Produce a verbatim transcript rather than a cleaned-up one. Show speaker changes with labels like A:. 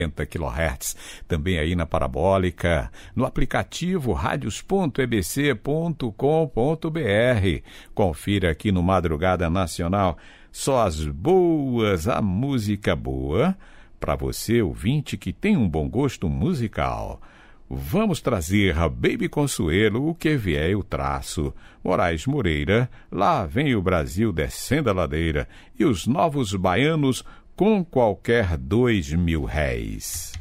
A: quilohertz, também aí na parabólica, no aplicativo radios ponto e b c ponto com ponto b r. Confira aqui no Madrugada Nacional só as boas, a música boa, para você, ouvinte, que tem um bom gosto musical. Vamos trazer a Baby Consuelo, o que vier eu traço. Moraes Moreira, Lá Vem o Brasil Descendo a Ladeira. E os Novos Baianos, Com Qualquer Dois Mil Réis.